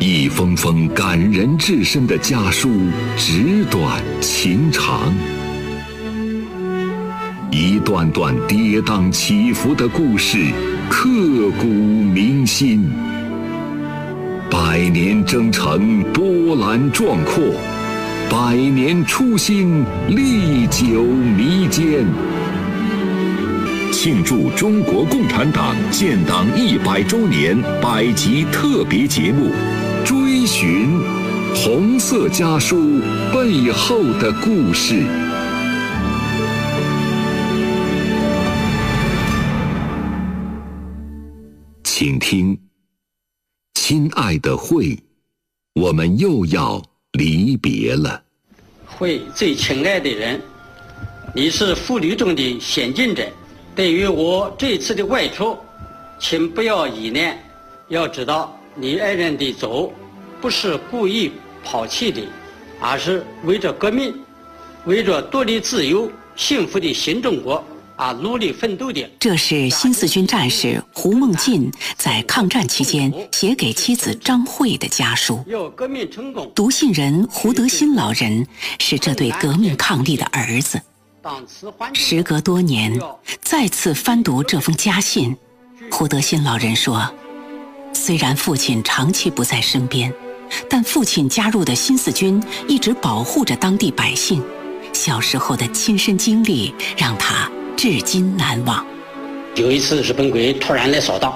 一封封感人至深的家书，纸短情长，一段段跌宕起伏的故事，刻骨铭心。100年征程波澜壮阔，100年初心历久弥坚。庆祝中国共产党建党100周年100集特别节目，追寻红色家书背后的故事。请听，亲爱的慧，我们又要离别了。 慧，最亲爱的人，你是妇女中的先进者。对于我这次的外出，请不要疑念，要知道你爱人的走不是故意抛弃的，而是为着革命，为着独立自由幸福的新中国而努力奋斗的。 这是新四军战士胡梦进在抗战期间写给妻子张慧的家书。 要革命成功， 读信人胡德新老人是这对革命伉俪的儿子。时隔多年，再次翻读这封家信，胡德新老人说，虽然父亲长期不在身边，但父亲加入的新四军一直保护着当地百姓，小时候的亲身经历让他至今难忘。 有一次日本鬼突然来扫荡，